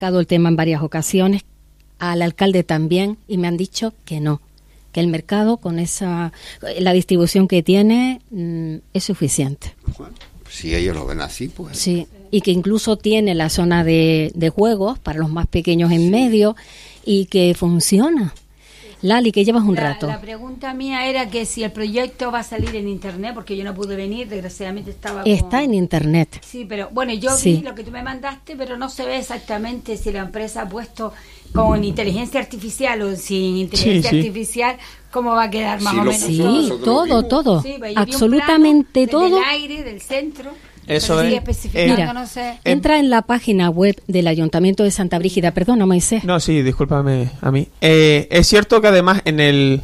el tema en varias ocasiones, al alcalde también, y me han dicho que no, que el mercado con la distribución que tiene es suficiente. Bueno, si ellos lo ven así, pues... Sí, y que incluso tiene la zona de juegos para los más pequeños en medio y que funciona. Lali, que llevas un rato. La pregunta mía era que si el proyecto va a salir en internet, porque yo no pude venir, desgraciadamente estaba... Está en internet. Sí, pero bueno, yo vi lo que tú me mandaste, pero no se ve exactamente si la empresa ha puesto con inteligencia artificial o sin inteligencia artificial, cómo va a quedar más o menos. Sí, todo. Sí, absolutamente todo. Del aire, del centro. Eso es. Mira, no sé. Entra en la página web del Ayuntamiento de Santa Brígida. Perdona, Moisés. No, sí, discúlpame a mí. Es cierto que además en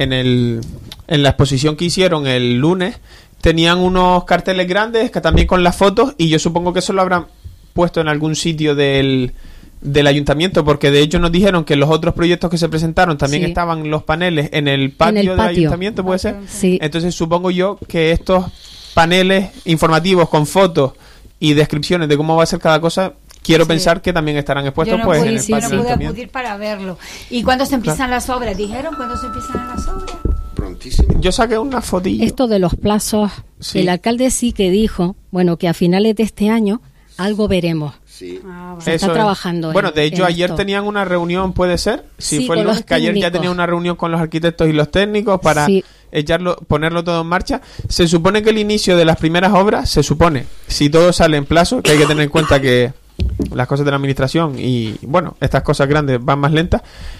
la exposición que hicieron el lunes tenían unos carteles grandes que también con las fotos, y yo supongo que eso lo habrán puesto en algún sitio del ayuntamiento, porque de hecho nos dijeron que los otros proyectos que se presentaron también estaban los paneles en el patio del ayuntamiento, ¿puede ser? Sí. Entonces supongo yo que estos paneles informativos con fotos y descripciones de cómo va a ser cada cosa, quiero pensar que también estarán expuestos en el patio del ayuntamiento. Yo no pude acudir para verlo. ¿Y cuándo se empiezan las obras? ¿Dijeron cuándo se empiezan las obras? Prontísimo. Yo saqué una fotilla. Esto de los plazos, el alcalde sí que dijo, bueno, que a finales de este año algo veremos. Sí. Se está trabajando. Bueno, de hecho ayer tenían una reunión, ¿puede ser? Sí, fue el lunes, que ayer ya tenían una reunión con los arquitectos y los técnicos para ponerlo todo en marcha. Se supone que el inicio de las primeras obras, si todo sale en plazo, que hay que tener en cuenta que las cosas de la administración y, bueno, estas cosas grandes van más lentas.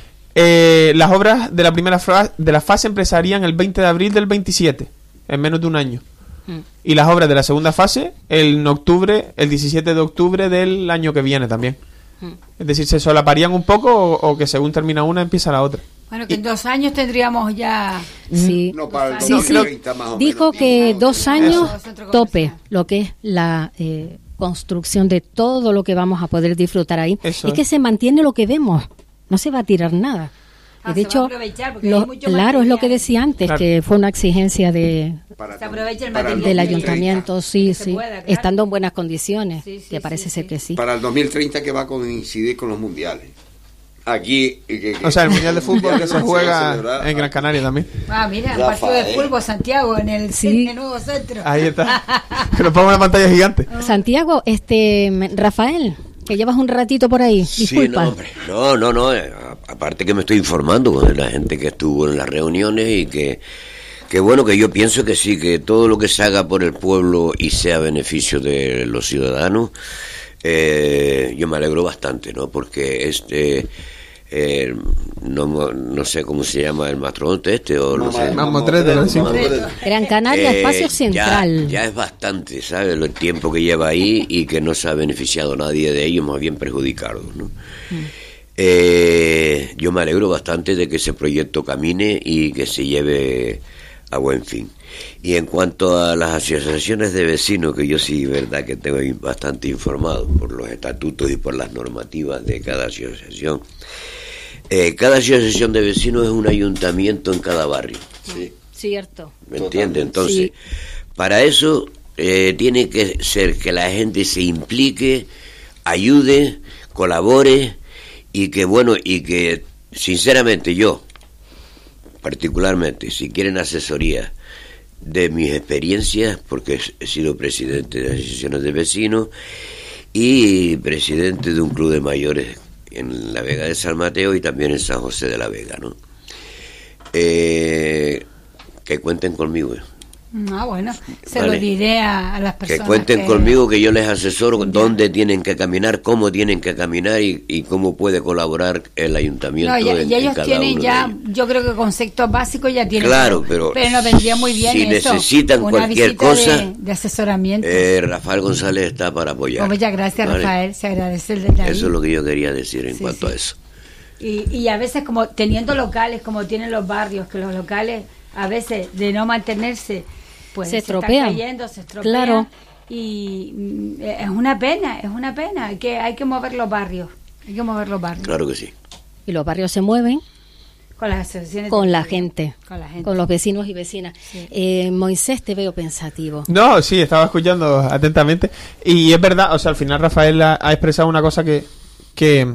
Las obras de la primera fase empezarían el 20 de abril del 27, en menos de un año. Y las obras de la segunda fase el 17 de octubre del año que viene también. Es decir, se solaparían un poco o que según termina una empieza la otra. Bueno, que en 2 años tendríamos ya... Sí, no, para el 2030 más o dijo menos. que 2 años tope lo que es la construcción de todo lo que vamos a poder disfrutar ahí. Eso es que se mantiene lo que vemos, no se va a tirar nada. De hecho, claro, es lo que decía antes, que fue una exigencia del ayuntamiento, estando en buenas condiciones, que parece ser que sí. Para el 2030 que va a coincidir con los mundiales. Aquí... o sea, el mundial de fútbol que se juega en Gran Canaria también. Ah, mira, el partido de fútbol Santiago en el nuevo centro. Ahí está, que nos pongo una pantalla gigante. Santiago, Rafael, que llevas un ratito por ahí, disculpa. Sí, no, aparte que me estoy informando con la gente que estuvo en las reuniones y que bueno, que yo pienso que sí, que todo lo que se haga por el pueblo y sea beneficio de los ciudadanos, yo me alegro bastante, ¿no? Porque no sé cómo se llama el mastodonte o no sé. Gran Canaria, espacio central. Ya es bastante, ¿sabes? El tiempo que lleva ahí y que no se ha beneficiado nadie de ellos, más bien perjudicados, ¿no? Yo me alegro bastante de que ese proyecto camine y que se lleve a buen fin. Y en cuanto a las asociaciones de vecinos, que yo sí, verdad que tengo bastante informado por los estatutos y por las normativas de cada asociación. Cada asociación de vecinos es un ayuntamiento en cada barrio. Sí. Cierto. ¿Me entiende? Entonces, para eso tiene que ser que la gente se implique, ayude, colabore y que sinceramente yo, particularmente, si quieren asesoría de mis experiencias, porque he sido presidente de asociaciones de vecinos y presidente de un club de mayores en la Vega de San Mateo y también en San José de la Vega, ¿no? Que cuenten conmigo. Bueno, lo diré a las personas. Que cuenten conmigo, que yo les asesoro dónde tienen que caminar, cómo tienen que caminar y cómo puede colaborar el ayuntamiento. Y ellos tienen ya, yo creo que conceptos básicos ya tienen. Claro, pero nos vendría muy bien si eso, necesitan cualquier cosa de asesoramiento. Rafael González está para apoyar. Muchas gracias, ¿vale? Rafael, se agradece el detalle. Eso es lo que yo quería decir en cuanto a eso. Y a veces, como teniendo locales, como tienen los barrios, que los locales a veces de no mantenerse, pues se estropean. Se estropean. Claro. Y es una pena, que hay que mover los barrios. Claro que sí. Y los barrios se mueven con las asociaciones, con la gente, con los vecinos y vecinas. Sí. Moisés, te veo pensativo. No, sí, estaba escuchando atentamente y es verdad, o sea, al final Rafael ha expresado una cosa que que